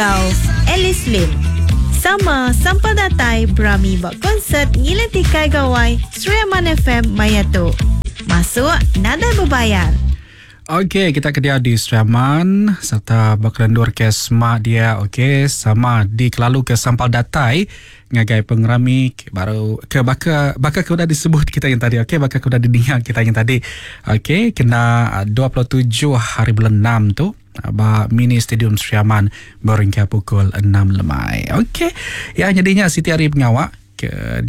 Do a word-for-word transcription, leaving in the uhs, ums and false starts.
Alice Lim. Sama sampel datai berami buat konsert ngilati kai gawai Sriaman F M Mayato. Masuk nada berbayar. Okey, kita kedia di Sriaman serta bakalan orkes mak dia okey sama di kelalu ke sampal datai ngagai pengerami baru ke baka baka ke sudah disebut kita yang tadi okey baka ke sudah didengar kita yang tadi okey kena dua puluh tujuh hari bulan enam tu ba mini stadium Sriaman berhingga pukul enam lemai okey ya jadinya Siti Ari pengawak ke